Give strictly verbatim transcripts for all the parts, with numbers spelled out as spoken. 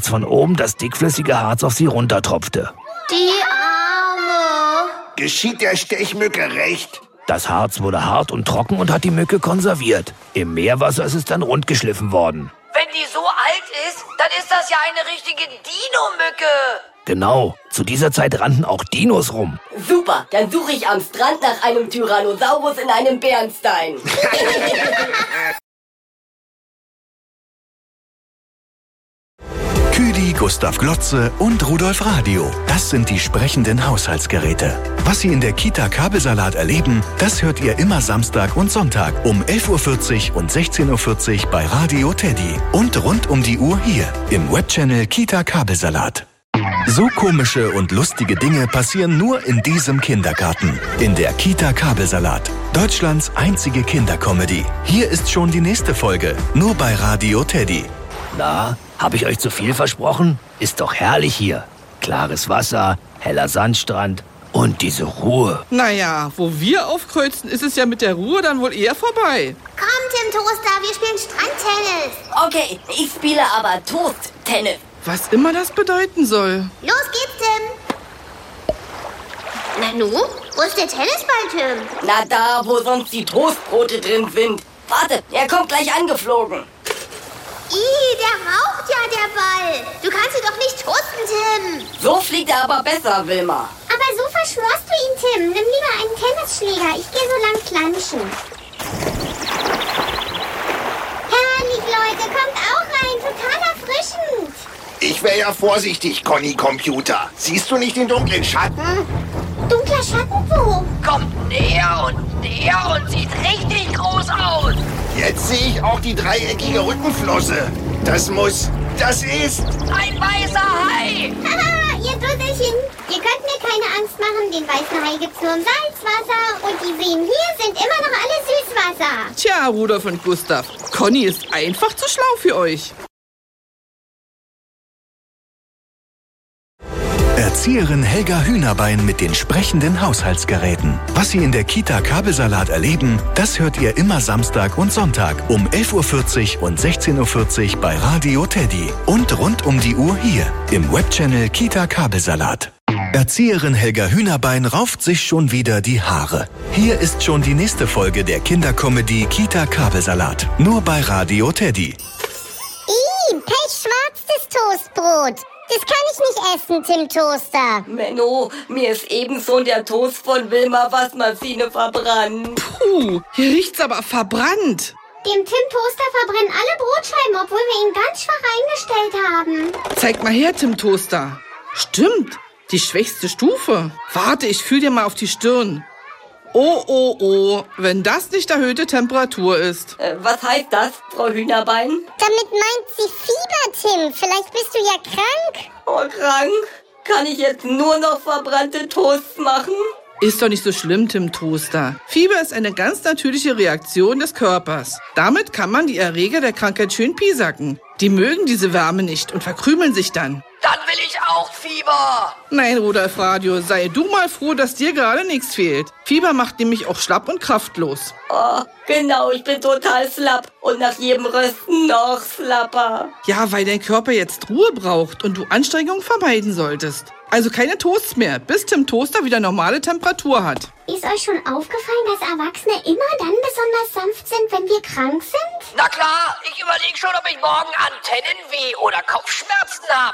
als von oben das dickflüssige Harz auf sie runtertropfte. Die Arme. Geschieht der Stechmücke recht? Das Harz wurde hart und trocken und hat die Mücke konserviert. Im Meerwasser ist es dann rund geschliffen worden. Wenn die so alt ist, dann ist das ja eine richtige Dino-Mücke. Genau, zu dieser Zeit rannten auch Dinos rum. Super, dann suche ich am Strand nach einem Tyrannosaurus in einem Bernstein. Küdi, Gustav Glotze und Rudolf Radio. Das sind die sprechenden Haushaltsgeräte. Was Sie in der Kita Kabelsalat erleben, das hört ihr immer Samstag und Sonntag um elf Uhr vierzig und sechzehn Uhr vierzig bei Radio Teddy. Und rund um die Uhr hier im Webchannel Kita Kabelsalat. So komische und lustige Dinge passieren nur in diesem Kindergarten. In der Kita Kabelsalat. Deutschlands einzige Kindercomedy. Hier ist schon die nächste Folge. Nur bei Radio Teddy. Na, habe ich euch zu viel versprochen? Ist doch herrlich hier. Klares Wasser, heller Sandstrand und diese Ruhe. Naja, wo wir aufkreuzen, ist es ja mit der Ruhe dann wohl eher vorbei. Komm, Tim Toaster, wir spielen Strandtennis. Okay, ich spiele aber Toast-Tennis. Was immer das bedeuten soll. Los geht's, Tim. Nanu, wo ist der Tennisball, Tim? Na da, wo sonst die Toastbrote drin sind. Warte, er kommt gleich angeflogen. Ih, der raucht ja, der Ball. Du kannst ihn doch nicht toasten, Tim. So fliegt er aber besser, Wilma. Aber so verschmorst du ihn, Tim. Nimm lieber einen Tennisschläger. Ich gehe so lang planschen. Herrlich, Leute. Kommt auch rein. Total erfrischend. Ich wäre ja vorsichtig, Conny Computer. Siehst du nicht den dunklen Schatten? Dunkler Schatten wo? Kommt näher und näher und sieht richtig groß aus. Jetzt sehe ich auch die dreieckige Rückenflosse. Das muss... Das ist... Ein weißer Hai. Haha, ihr Dusselchen. Ihr könnt mir keine Angst machen. Den weißen Hai gibt's nur im Salzwasser. Und die Seen hier sind immer noch alle Süßwasser. Tja, Rudolf und Gustav, Conny ist einfach zu schlau für euch. Erzieherin Helga Hühnerbein mit den sprechenden Haushaltsgeräten. Was Sie in der Kita Kabelsalat erleben, das hört ihr immer Samstag und Sonntag um elf Uhr vierzig und sechzehn Uhr vierzig bei Radio Teddy. Und rund um die Uhr hier im Webchannel Kita Kabelsalat. Erzieherin Helga Hühnerbein rauft sich schon wieder die Haare. Hier ist schon die nächste Folge der Kindercomedy Kita Kabelsalat. Nur bei Radio Teddy. Ih, pechschwarzes Toastbrot. Das kann ich nicht essen, Tim Toaster. Menno, mir ist ebenso der Toast von Wilma Wassmaschine verbrannt. Puh, hier riecht's aber verbrannt. Dem Tim Toaster verbrennen alle Brotscheiben, obwohl wir ihn ganz schwach eingestellt haben. Zeig mal her, Tim Toaster. Stimmt, die schwächste Stufe. Warte, ich fühl dir mal auf die Stirn. Oh, oh, oh, wenn das nicht erhöhte Temperatur ist. Äh, was heißt das, Frau Hühnerbein? Damit meint sie Fieber, Tim. Vielleicht bist du ja krank. Oh, krank? Kann ich jetzt nur noch verbrannte Toasts machen? Ist doch nicht so schlimm, Tim Toaster. Fieber ist eine ganz natürliche Reaktion des Körpers. Damit kann man die Erreger der Krankheit schön piesacken. Die mögen diese Wärme nicht und verkrümeln sich dann. Dann will ich auch Fieber. Nein, Rudolf Radio, sei du mal froh, dass dir gerade nichts fehlt. Fieber macht nämlich auch schlapp und kraftlos. Oh, genau, ich bin total slapp und nach jedem Rösten noch slapper. Ja, weil dein Körper jetzt Ruhe braucht und du Anstrengungen vermeiden solltest. Also keine Toasts mehr, bis Tim Toaster wieder normale Temperatur hat. Ist euch schon aufgefallen, dass Erwachsene immer dann besonders sanft sind, wenn wir krank sind? Na klar, ich überlege schon, ob ich morgen Antennenweh oder Kopfschmerzen habe.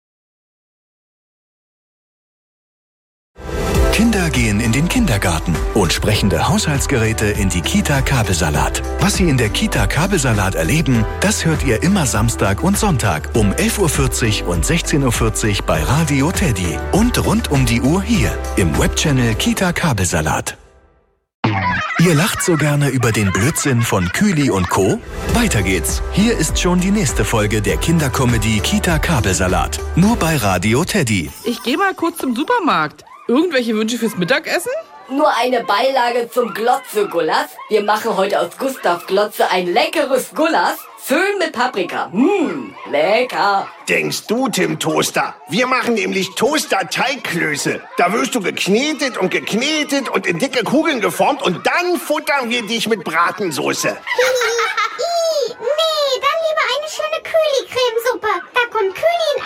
Kinder gehen in den Kindergarten und sprechende Haushaltsgeräte in die Kita Kabelsalat. Was Sie in der Kita Kabelsalat erleben, das hört ihr immer Samstag und Sonntag um elf Uhr vierzig und sechzehn Uhr vierzig bei Radio Teddy. Und rund um die Uhr hier im Webchannel Kita Kabelsalat. Ihr lacht so gerne über den Blödsinn von Kühli und Co.? Weiter geht's. Hier ist schon die nächste Folge der Kindercomedy Kita Kabelsalat. Nur bei Radio Teddy. Ich gehe mal kurz zum Supermarkt. Irgendwelche Wünsche fürs Mittagessen? Nur eine Beilage zum Glotze-Gulasch. Wir machen heute aus Gustav Glotze ein leckeres Gulasch. Füllen mit Paprika. Mmh, lecker. Denkst du, Tim Toaster? Wir machen nämlich Toaster-Teigklöße. Da wirst du geknetet und geknetet und in dicke Kugeln geformt und dann futtern wir dich mit Bratensoße. Ih, nee, dann lieber eine schöne Kühli-Cremesuppe. Da kommt Kühli in